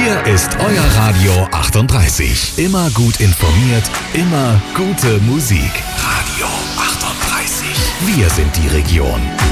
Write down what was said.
Hier ist euer Radio 38. Immer gut informiert, immer gute Musik. Radio 38. Wir sind die Region.